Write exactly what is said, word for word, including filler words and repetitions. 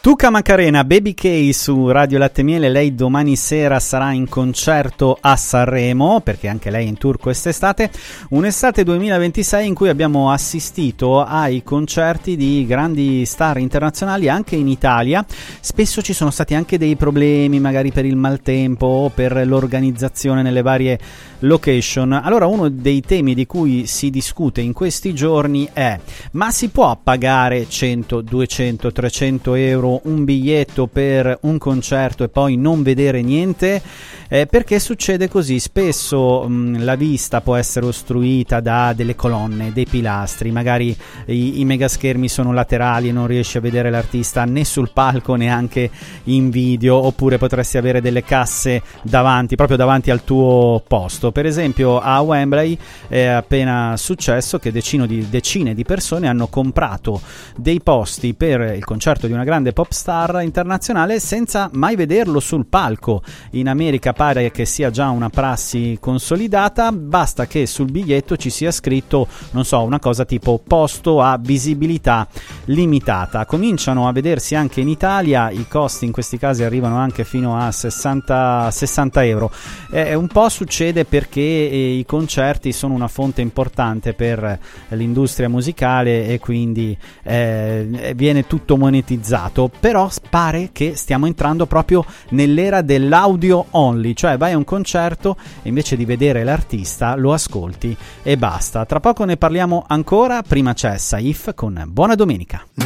Tuca Macarena, Baby K su Radio Latte Miele. Lei domani sera sarà in concerto a Sanremo, perché anche lei è in tour quest'estate, un'estate duemilaventisei in cui abbiamo assistito ai concerti di grandi star internazionali anche in Italia. Spesso ci sono stati anche dei problemi, magari per il maltempo o per l'organizzazione nelle varie location. Allora, uno dei temi di cui si discute in questi giorni è: ma si può pagare cento, duecento, trecento euro un biglietto per un concerto e poi non vedere niente? Eh, perché succede così? Spesso mh, la vista può essere ostruita da delle colonne, dei pilastri, magari i, i megaschermi sono laterali e non riesci a vedere l'artista né sul palco neanche in video, oppure potresti avere delle casse davanti, proprio davanti al tuo posto. Per esempio a Wembley è appena successo che decine di, decine di persone hanno comprato dei posti per il concerto di una grande pop star internazionale senza mai vederlo sul palco. In America pare che sia già una prassi consolidata, basta che sul biglietto ci sia scritto, non so, una cosa tipo posto a visibilità limitata. Cominciano a vedersi anche in Italia, i costi in questi casi arrivano anche fino a sessanta euro. Eh, un po' succede perché eh, i concerti sono una fonte importante per l'industria musicale e quindi eh, viene tutto monetizzato, però pare che stiamo entrando proprio nell'era dell'audio only, cioè vai a un concerto e invece di vedere l'artista lo ascolti e basta. Tra poco ne parliamo ancora, prima c'è Saif con Buona Domenica.